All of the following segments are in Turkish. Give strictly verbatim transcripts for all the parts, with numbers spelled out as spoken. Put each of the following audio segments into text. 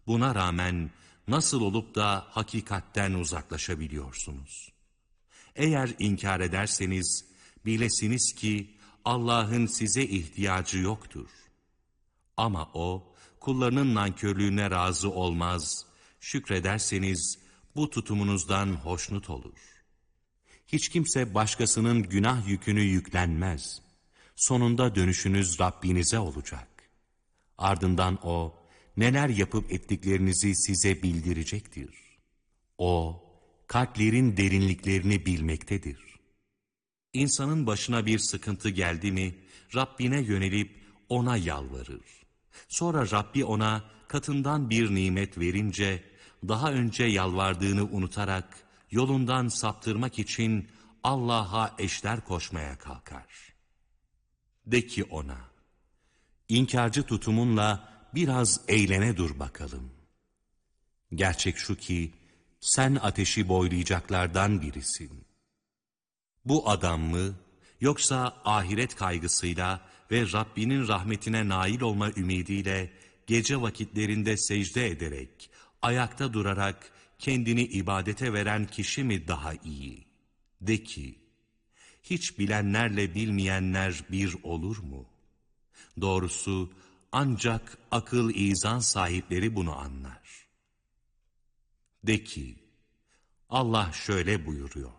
Buna rağmen nasıl olup da hakikatten uzaklaşabiliyorsunuz? Eğer inkar ederseniz bilesiniz ki Allah'ın size ihtiyacı yoktur. Ama O kullarının nankörlüğüne razı olmaz, şükrederseniz bu tutumunuzdan hoşnut olur. Hiç kimse başkasının günah yükünü yüklenmez. Sonunda dönüşünüz Rabbinize olacak. Ardından O neler yapıp ettiklerinizi size bildirecektir. O kalplerin derinliklerini bilmektedir. İnsanın başına bir sıkıntı geldi mi Rabbine yönelip ona yalvarır. Sonra Rabbi ona katından bir nimet verince daha önce yalvardığını unutarak yolundan saptırmak için Allah'a eşler koşmaya kalkar. De ki ona, İnkarcı tutumunla biraz eğlene dur bakalım. Gerçek şu ki sen ateşi boylayacaklardan birisin. Bu adam mı yoksa ahiret kaygısıyla ve Rabbinin rahmetine nail olma ümidiyle gece vakitlerinde secde ederek, ayakta durarak kendini ibadete veren kişi mi daha iyi? De ki, hiç bilenlerle bilmeyenler bir olur mu? Doğrusu ancak akıl izan sahipleri bunu anlar. De ki, Allah şöyle buyuruyor.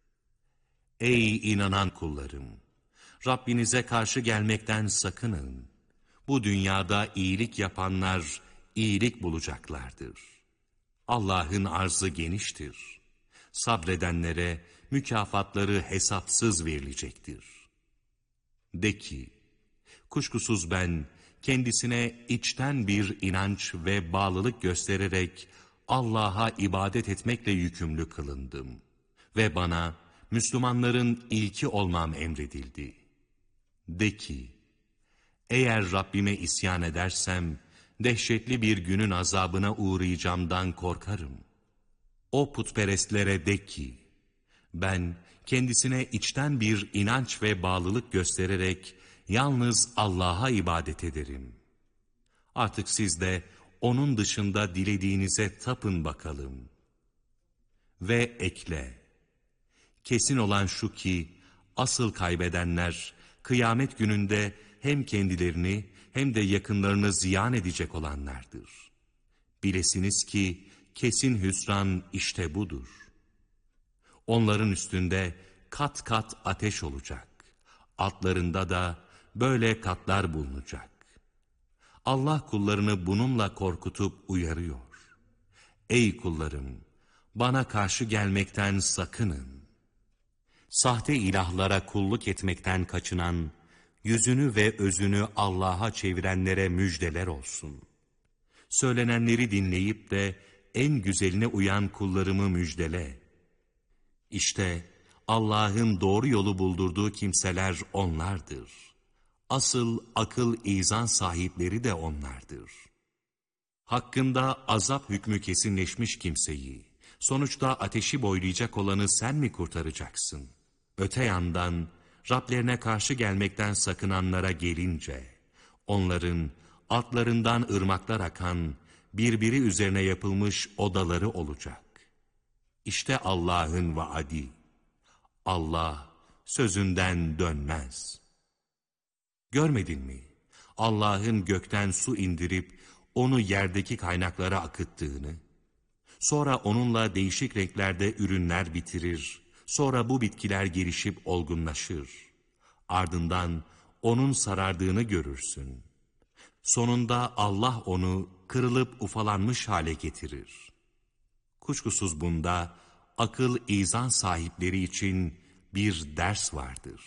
Ey inanan kullarım! Rabbinize karşı gelmekten sakının. Bu dünyada iyilik yapanlar iyilik bulacaklardır. Allah'ın arzı geniştir. Sabredenlere mükafatları hesapsız verilecektir. De ki, kuşkusuz ben kendisine içten bir inanç ve bağlılık göstererek Allah'a ibadet etmekle yükümlü kılındım. Ve bana Müslümanların ilki olmam emredildi. De ki, eğer Rabbime isyan edersem, dehşetli bir günün azabına uğrayacağımdan korkarım. O putperestlere de ki, ben kendisine içten bir inanç ve bağlılık göstererek yalnız Allah'a ibadet ederim. Artık siz de onun dışında dilediğinize tapın bakalım. Ve ekle, kesin olan şu ki, asıl kaybedenler, kıyamet gününde hem kendilerini hem de yakınlarını ziyan edecek olanlardır. Bilesiniz ki, kesin hüsran işte budur. Onların üstünde kat kat ateş olacak. Altlarında da böyle katlar bulunacak. Allah kullarını bununla korkutup uyarıyor. Ey kullarım! Bana karşı gelmekten sakının. Sahte ilahlara kulluk etmekten kaçınan, yüzünü ve özünü Allah'a çevirenlere müjdeler olsun. Söylenenleri dinleyip de en güzeline uyan kullarımı müjdele. İşte Allah'ın doğru yolu buldurduğu kimseler onlardır. Asıl akıl izan sahipleri de onlardır. Hakkında azap hükmü kesinleşmiş kimseyi, sonuçta ateşi boylayacak olanı sen mi kurtaracaksın? Öte yandan Rablerine karşı gelmekten sakınanlara gelince, onların altlarından ırmaklar akan, birbiri üzerine yapılmış odaları olacak. İşte Allah'ın vaadi. Allah sözünden dönmez. Görmedin mi? Allah'ın gökten su indirip onu yerdeki kaynaklara akıttığını, sonra onunla değişik renklerde ürünler bitirir, sonra bu bitkiler gelişip olgunlaşır. Ardından onun sarardığını görürsün. Sonunda Allah onu kırılıp ufalanmış hale getirir. Kuşkusuz bunda akıl izan sahipleri için bir ders vardır.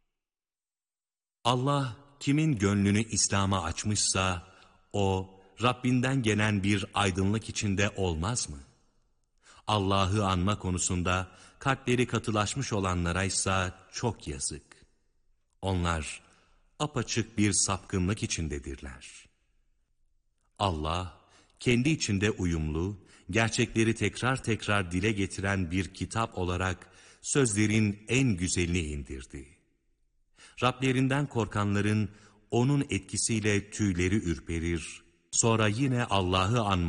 Allah kimin gönlünü İslam'a açmışsa o Rabbinden gelen bir aydınlık içinde olmaz mı? Allah'ı anma konusunda kalpleri katılaşmış olanlara ise çok yazık. Onlar apaçık bir sapkınlık içindedirler. Allah kendi içinde uyumlu, gerçekleri tekrar tekrar dile getiren bir kitap olarak sözlerin en güzelini indirdi. Rablerinden korkanların onun etkisiyle tüyleri ürperir, sonra yine Allah'ı anma